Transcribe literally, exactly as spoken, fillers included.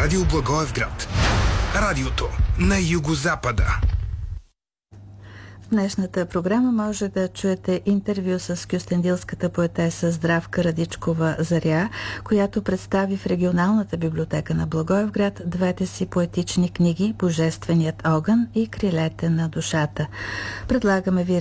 Радио Благоевград. Радиото на югозапада. В днешната програма може да чуете интервю с кюстендилската поетеса Здравка Радичкова-Заря, която представи в регионалната библиотека на Благоевград двете си поетични книги «Божественият огън» и «Крилете на душата». Предлагаме ви